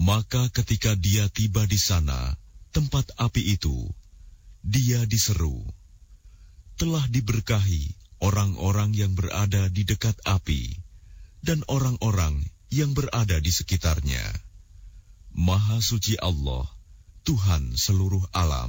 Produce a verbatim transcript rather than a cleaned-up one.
Maka ketika dia tiba di sana, tempat api itu, dia diseru, telah diberkahi orang-orang yang berada di dekat api, dan orang-orang yang berada di sekitarnya. Maha suci Allah, Tuhan seluruh alam.